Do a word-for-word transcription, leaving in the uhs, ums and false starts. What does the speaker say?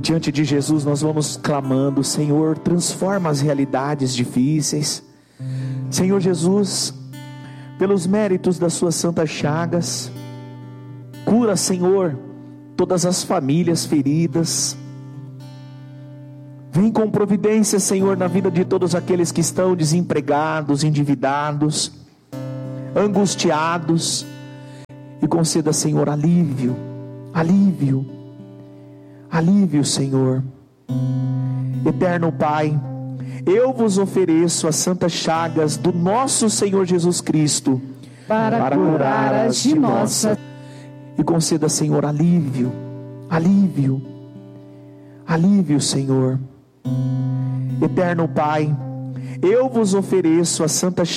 E diante de Jesus nós vamos clamando: Senhor, transforma as realidades difíceis. Senhor Jesus, pelos méritos das suas santas chagas, cura, Senhor, todas as famílias feridas. Vem com providência, Senhor, na vida de todos aqueles que estão desempregados, endividados, angustiados. E conceda, Senhor, alívio, alívio, alívio, Senhor. Eterno Pai, eu vos ofereço as santas chagas do nosso Senhor Jesus Cristo, para, para curar as de nossa. E conceda, Senhor, alívio, alívio, alívio, Senhor. Eterno Pai, eu vos ofereço as santas